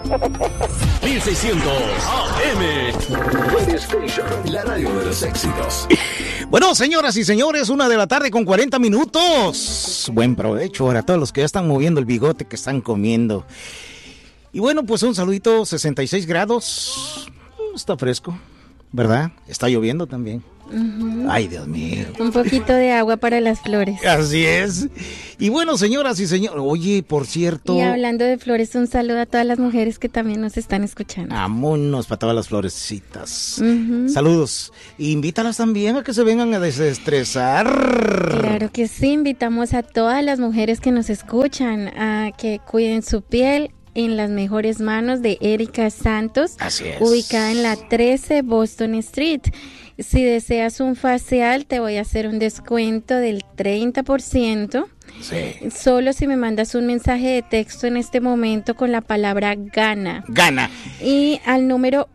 1600 AM. Radio Station, la radio de los éxitos. Bueno, señoras y señores, 1:40 con 40 minutos. Buen provecho para todos los que ya están moviendo el bigote, que están comiendo. Y bueno, pues un saludito, 66 grados. Está fresco, ¿verdad? Está lloviendo también. Uh-huh. Ay, Dios mío. Un poquito de agua para las flores. Así es. Y bueno, señoras y señores, oye, por cierto... Y hablando de flores, un saludo a todas las mujeres que también nos están escuchando. Vámonos para todas las florecitas. Uh-huh. Saludos. Invítalas también a que se vengan a desestresar. Claro que sí, invitamos a todas las mujeres que nos escuchan a que cuiden su piel en las mejores manos de Erika Santos. Así es. Ubicada en la 13 Boston Street. Si deseas un facial, te voy a hacer un descuento del 30%. Sí. Solo si me mandas un mensaje de texto en este momento con la palabra GANA. GANA. Y al número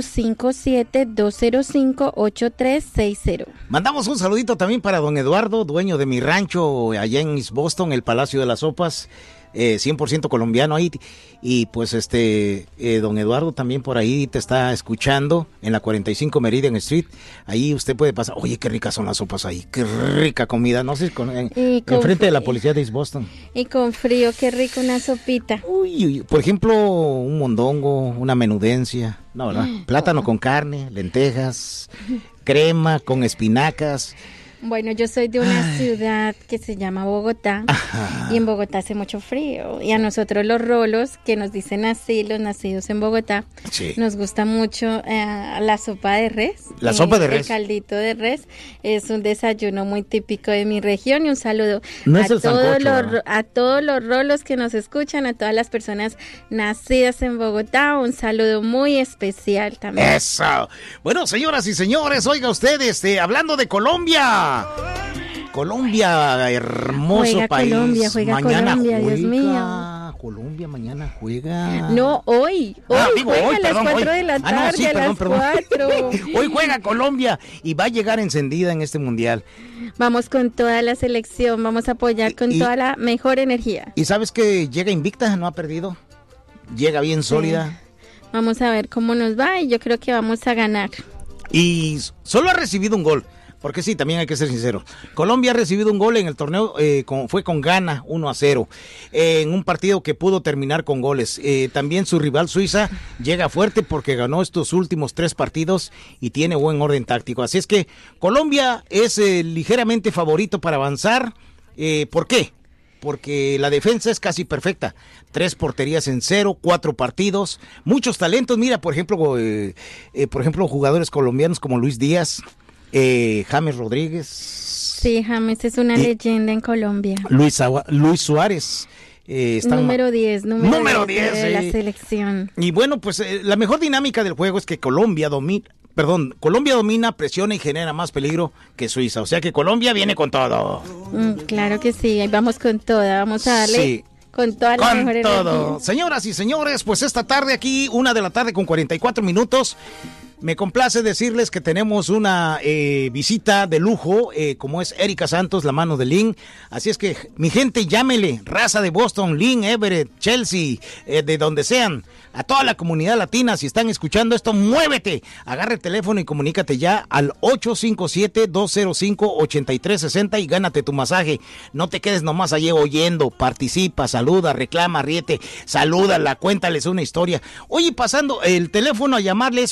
857-205-8360. Mandamos un saludito también para don Eduardo, dueño de mi rancho allá en East Boston, el Palacio de las Sopas. 100% colombiano ahí, y pues don Eduardo también por ahí te está escuchando en la 45 Meridian Street. Ahí usted puede pasar. Oye, qué ricas son las sopas ahí, qué rica comida, no sé, enfrente de la policía de East Boston. Y con frío, qué rico una sopita. Uy, por ejemplo, un mondongo, una menudencia, no, ¿verdad? Plátano con carne, lentejas, crema con espinacas. Bueno, yo soy de una ciudad que se llama Bogotá. Ajá. Y en Bogotá hace mucho frío y a nosotros los rolos, que nos dicen así, los nacidos en Bogotá, sí, nos gusta mucho la sopa de res. La sopa de res. El caldito de res es un desayuno muy típico de mi región y un saludo a todos los rolos que nos escuchan, a todas las personas nacidas en Bogotá, un saludo muy especial también. Eso. Bueno, señoras y señores, oiga ustedes, hablando de Colombia. Colombia, hermoso juega país. Juega mañana Colombia, juega. Dios mío. Colombia mañana juega. No, hoy juega a las 4 de la tarde, a las 4. Hoy juega Colombia y va a llegar encendida en este mundial. Vamos con toda la selección, vamos a apoyar con toda la mejor energía. Y sabes que llega invicta, no ha perdido. Llega bien sólida. Sí. Vamos a ver cómo nos va y yo creo que vamos a ganar. Y solo ha recibido un gol. Porque sí, también hay que ser sincero. Colombia ha recibido un gol en el torneo, fue con Ghana 1-0, en un partido que pudo terminar con goles. También su rival Suiza llega fuerte porque ganó estos últimos 3 partidos y tiene buen orden táctico. Así es que Colombia es ligeramente favorito para avanzar. ¿Por qué? Porque la defensa es casi perfecta. 3 porterías en 0, 4 partidos, muchos talentos. Mira, por ejemplo, jugadores colombianos como Luis Díaz, James Rodríguez. Sí, James es una leyenda en Colombia. Luis Suárez. Número 10 de la sí, selección. Y bueno, pues la mejor dinámica del juego es que Colombia domina, presiona y genera más peligro que Suiza. O sea que Colombia viene con todo. Claro que sí, vamos con toda, vamos a darle... Sí. Con toda la mejor energía. Señoras y señores, pues esta tarde aquí, 1:00 con 44 minutos. Me complace decirles que tenemos una visita de lujo, como es Erika Santos, la mano de Lynn. Así es que, mi gente, llámele, raza de Boston, Lynn, Everett, Chelsea, de donde sean. A toda la comunidad latina, si están escuchando esto, muévete. Agarra el teléfono y comunícate ya al 857-205-8360 y gánate tu masaje. No te quedes nomás allí oyendo, participa, saluda, reclama, ríete, salúdala, cuéntales una historia. Oye, pasando el teléfono a llamarles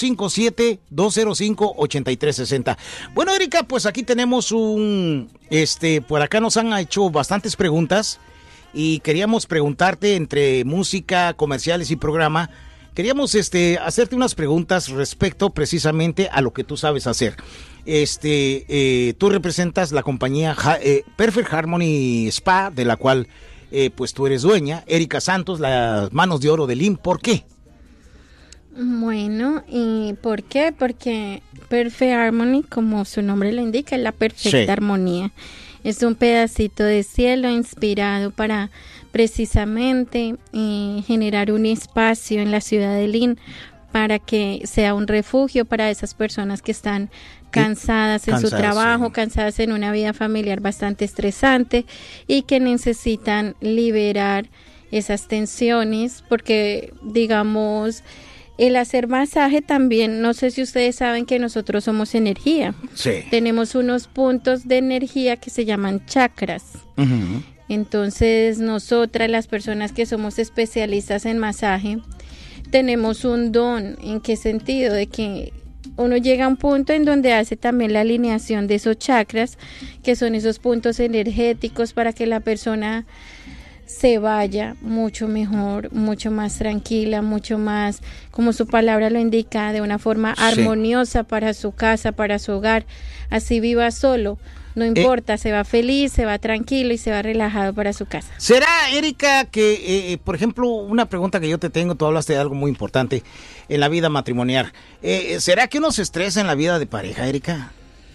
857-205-8360. Bueno, Erika, pues aquí tenemos por acá nos han hecho bastantes preguntas. Y queríamos preguntarte, entre música, comerciales y programa, queríamos hacerte unas preguntas respecto precisamente a lo que tú sabes hacer. Tú representas la compañía Perfect Harmony Spa, de la cual pues tú eres dueña. Erika Santos, las manos de oro de Lynn. ¿Por qué? Bueno, ¿y por qué? Porque Perfect Harmony, como su nombre lo indica, es la perfecta armonía. Es un pedacito de cielo inspirado para precisamente generar un espacio en la ciudad de Lynn para que sea un refugio para esas personas que están cansadas en su trabajo, cansadas en una vida familiar bastante estresante y que necesitan liberar esas tensiones, porque digamos, el hacer masaje también, no sé si ustedes saben que nosotros somos energía. Sí. Tenemos unos puntos de energía que se llaman chakras. Uh-huh. Entonces, nosotras, las personas que somos especialistas en masaje, tenemos un don. ¿En qué sentido? De que uno llega a un punto en donde hace también la alineación de esos chakras, que son esos puntos energéticos, para que la persona se vaya mucho mejor, mucho más tranquila, mucho más, como su palabra lo indica, de una forma armoniosa para su casa, para su hogar. Así viva solo, no importa, se va feliz, se va tranquilo y se va relajado para su casa. ¿Será, Erika, que, por ejemplo, una pregunta que yo te tengo, tú hablaste de algo muy importante en la vida matrimonial, ¿será que uno se estresa en la vida de pareja, Erika?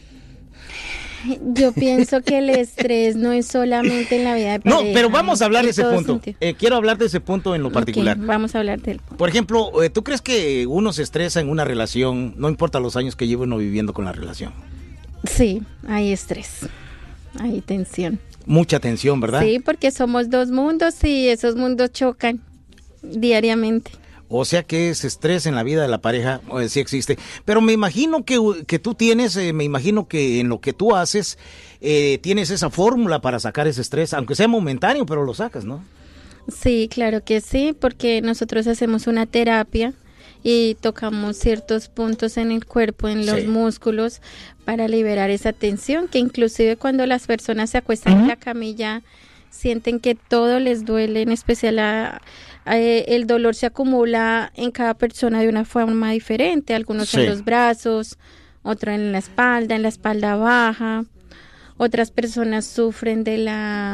Yo pienso que el estrés no es solamente en la vida de pareja. No, pero vamos a hablar de ese punto. Quiero hablar de ese punto en lo particular. Okay, vamos a hablar de él. Por ejemplo, ¿tú crees que uno se estresa en una relación, no importa los años que lleve uno viviendo con la relación? Sí, hay estrés, hay tensión. Mucha tensión, ¿verdad? Sí, porque somos dos mundos y esos mundos chocan diariamente. O sea que ese estrés en la vida de la pareja sí existe. Pero me imagino que tú tienes, me imagino que en lo que tú haces, tienes esa fórmula para sacar ese estrés, aunque sea momentáneo, pero lo sacas, ¿no? Sí, claro que sí, porque nosotros hacemos una terapia y tocamos ciertos puntos en el cuerpo, en los músculos, para liberar esa tensión, que inclusive cuando las personas se acuestan en la camilla, sienten que todo les duele, en especial el dolor se acumula en cada persona de una forma diferente, algunos en los brazos, otros en la espalda baja, otras personas sufren de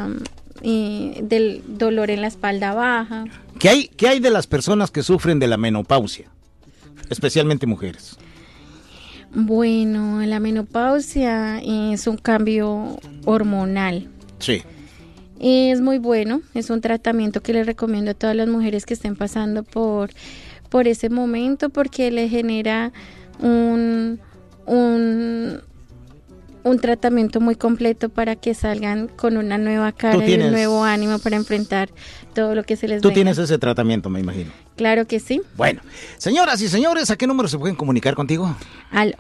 del dolor en la espalda baja. ¿Qué hay de las personas que sufren de la menopausia, especialmente mujeres? Bueno, la menopausia es un cambio hormonal. Sí. Es muy bueno, es un tratamiento que les recomiendo a todas las mujeres que estén pasando por ese momento, porque le genera un tratamiento muy completo para que salgan con una nueva cara y un nuevo ánimo para enfrentar todo lo que se les venga. Tú tienes ese tratamiento, me imagino. Claro que sí. Bueno, señoras y señores, ¿a qué número se pueden comunicar contigo? Al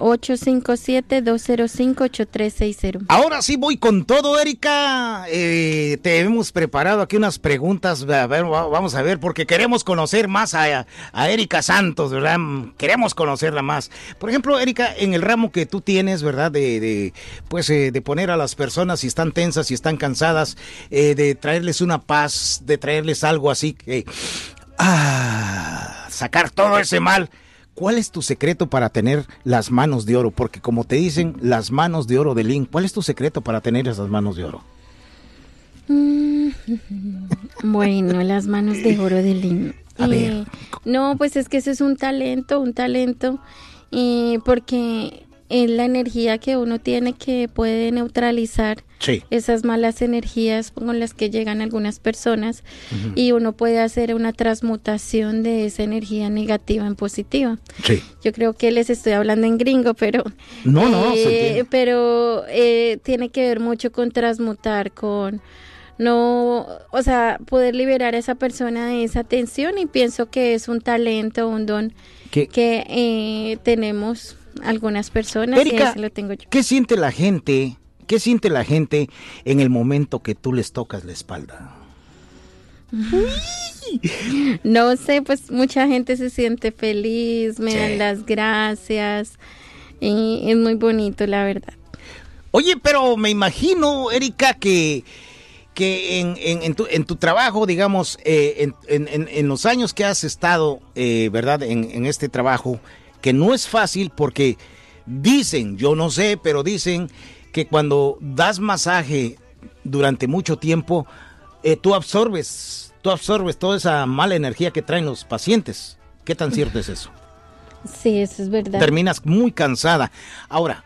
857-205-8360. Ahora sí voy con todo, Erika. Te hemos preparado aquí unas preguntas. A ver, vamos a ver, porque queremos conocer más a Erika Santos, ¿verdad? Queremos conocerla más. Por ejemplo, Erika, en el ramo que tú tienes, ¿verdad? De poner a las personas, si están tensas, si están cansadas, de traerles una paz, de traerles algo así que... sacar todo ese mal. ¿Cuál es tu secreto para tener las manos de oro? Porque como te dicen, las manos de oro de Lin. ¿Cuál es tu secreto para tener esas manos de oro? Bueno, las manos de oro de Lin. A ver. No, pues es que ese es un talento, porque es la energía que uno tiene que puede neutralizar esas malas energías con las que llegan algunas personas, y uno puede hacer una transmutación de esa energía negativa en positiva. Sí. Yo creo que les estoy hablando en gringo, pero pero tiene que ver mucho con transmutar, poder liberar a esa persona de esa tensión, y pienso que es un talento, un don que tenemos algunas personas. Erika, y eso lo tengo yo. ¿Qué siente la gente en el momento que tú les tocas la espalda? No sé, pues mucha gente se siente feliz, me dan las gracias, y es muy bonito, la verdad. Oye, pero me imagino, Erika, que en tu trabajo, digamos, en los años que has estado, ¿verdad? En este trabajo, que no es fácil, porque dicen, yo no sé, pero dicen que cuando das masaje durante mucho tiempo, tú absorbes toda esa mala energía que traen los pacientes. ¿Qué tan cierto es eso? Sí, eso es verdad. Terminas muy cansada. Ahora,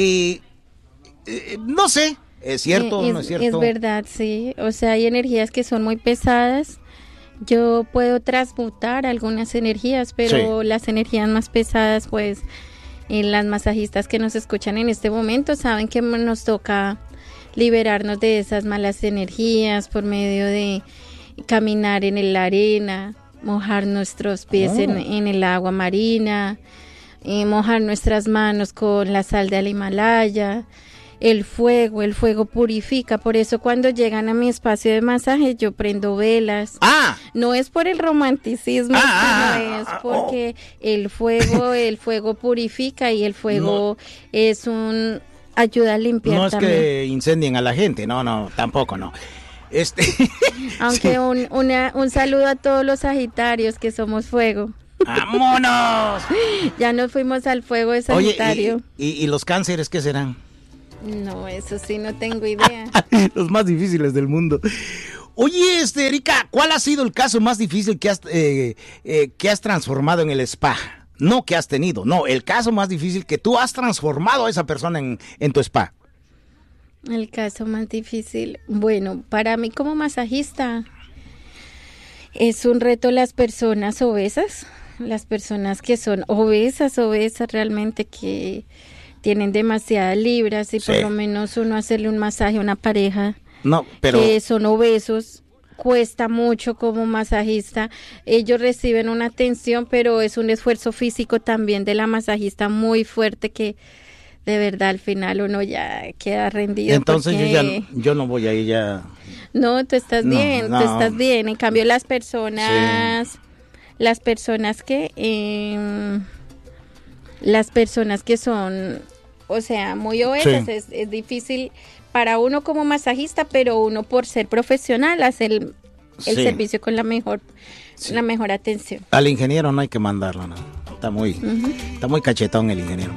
no sé, ¿es cierto o no es cierto? Es verdad, sí. O sea, hay energías que son muy pesadas. Yo puedo transmutar algunas energías, pero las energías más pesadas, pues, las masajistas que nos escuchan en este momento saben que nos toca liberarnos de esas malas energías por medio de caminar en la arena, mojar nuestros pies en el agua marina, mojar nuestras manos con la sal del Himalaya. El fuego purifica, por eso cuando llegan a mi espacio de masaje yo prendo velas. No es por el romanticismo, sino es porque el fuego purifica y el fuego ayuda a limpiar. No es también. Que incendien a la gente, no, tampoco no. Aunque un saludo a todos los sagitarios que somos fuego. ¡Vámonos! Ya nos fuimos al fuego de Sagitario. Oye, ¿y los cánceres qué serán? No, eso sí, no tengo idea. Los más difíciles del mundo. Oye, Erika, ¿cuál ha sido el caso más difícil que has transformado en el spa? No que has tenido, no, el caso más difícil que tú has transformado a esa persona en tu spa. El caso más difícil, bueno, para mí como masajista es un reto las personas obesas, las personas que son obesas realmente, que tienen demasiadas libras y por lo menos uno hacerle un masaje a una pareja que son obesos, cuesta mucho como masajista. Ellos reciben una atención, pero es un esfuerzo físico también de la masajista muy fuerte que de verdad al final uno ya queda rendido. Entonces yo no voy ahí ya. No, tú estás bien, tú estás bien. En cambio las personas que son, o sea, muy obesas, es difícil para uno como masajista, pero uno por ser profesional hace el servicio con la mejor atención. Al ingeniero no hay que mandarlo, ¿no? Está muy cachetón el ingeniero.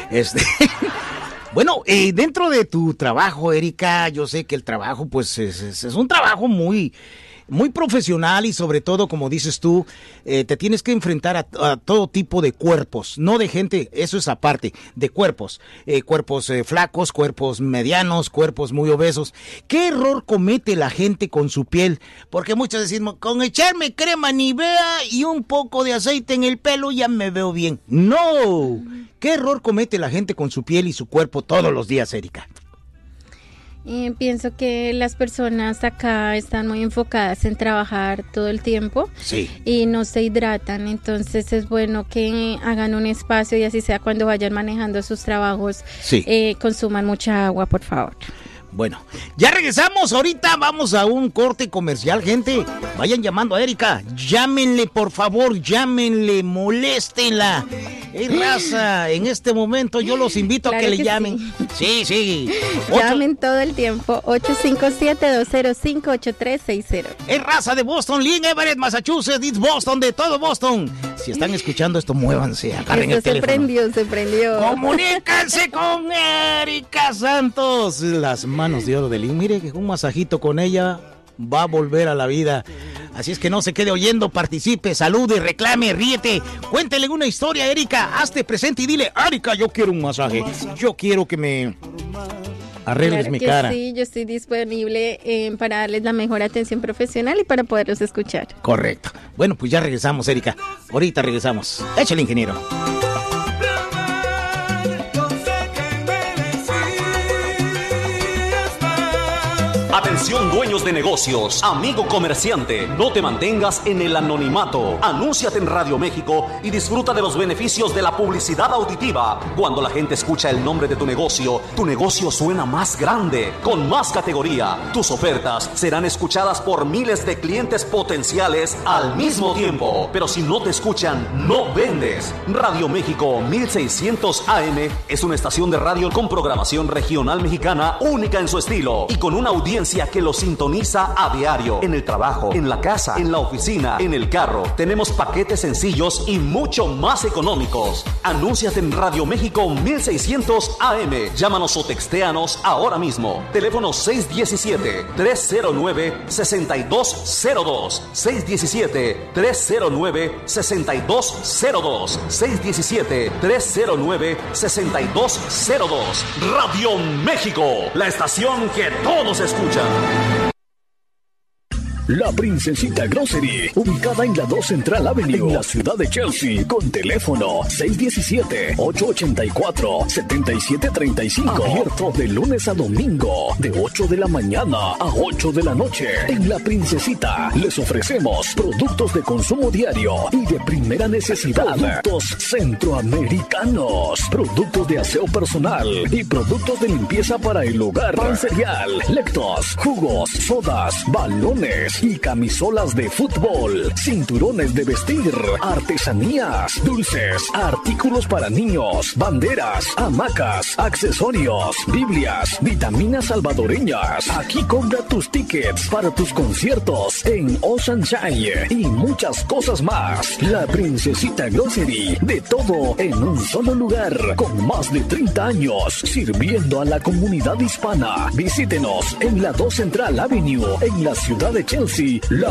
Bueno, dentro de tu trabajo, Erika, yo sé que el trabajo pues es un trabajo muy profesional y sobre todo, como dices tú, te tienes que enfrentar a todo tipo de cuerpos, no de gente, eso es aparte, de cuerpos, flacos, cuerpos medianos, cuerpos muy obesos. ¿Qué error comete la gente con su piel? Porque muchos decimos, con echarme crema Nivea y un poco de aceite en el pelo ya me veo bien. ¡No! ¿Qué error comete la gente con su piel y su cuerpo todos los días, Erika? Pienso que las personas acá están muy enfocadas en trabajar todo el tiempo y no se hidratan, entonces es bueno que hagan un espacio y así sea cuando vayan manejando sus trabajos, consuman mucha agua, por favor. Bueno, ya regresamos, ahorita vamos a un corte comercial, gente. Vayan llamando a Erika, llámenle por favor, llámenle, moléstenla. Raza, en este momento yo los invito a que le llamen. Sí. Llamen todo el tiempo, 857-205-8360. Es raza de Boston, Lynn, Everett, Massachusetts, it's Boston, de todo Boston. Si están escuchando esto, muévanse, agarren el teléfono. Se prendió. Comuníquense con Erika Santos. Las manos de oro de Lynn. Mire que un masajito con ella va a volver a la vida. Así es que no se quede oyendo, participe, salude, reclame, ríete. Cuéntele una historia, Erika. Hazte presente y dile, Erika, yo quiero un masaje. Yo quiero que me arregles mi cara. Sí, yo estoy disponible para darles la mejor atención profesional y para poderlos escuchar. Correcto. Bueno, pues ya regresamos, Erika. Ahorita regresamos. Échale, ingeniero. Atención dueños de negocios, amigo comerciante, no te mantengas en el anonimato. Anúnciate en Radio México y disfruta de los beneficios de la publicidad auditiva. Cuando la gente escucha el nombre de tu negocio suena más grande, con más categoría. Tus ofertas serán escuchadas por miles de clientes potenciales al mismo tiempo. Pero si no te escuchan, no vendes. Radio México 1600 AM es una estación de radio con programación regional mexicana única en su estilo y con una audiencia que lo sintoniza a diario, en el trabajo, en la casa, en la oficina, en el carro. Tenemos paquetes sencillos y mucho más económicos. Anúnciate en Radio México 1600 AM. Llámanos o textéanos ahora mismo. Teléfono 617-309-6202. 617-309-6202. 617-309-6202. Radio México, la estación que todos escuchan. La Princesita Grocery, ubicada en la 2 Central Avenue, en la ciudad de Chelsea, con teléfono 617-884-7735. Abierto de lunes a domingo, de 8 de la mañana a 8 de la noche. En La Princesita les ofrecemos productos de consumo diario y de primera necesidad. Productos centroamericanos, productos de aseo personal y productos de limpieza para el hogar. Pan cereal, Lactos, jugos, sodas, balones y camisolas de fútbol, cinturones de vestir, artesanías, dulces, artículos para niños, banderas, hamacas, accesorios, biblias, vitaminas salvadoreñas. Aquí compra tus tickets para tus conciertos en Ocean Chai y muchas cosas más. La Princesita Grocery, de todo en un solo lugar, con más de 30 años sirviendo a la comunidad hispana. Visítenos en la 2 Central Avenue, en la ciudad de Chelsea. La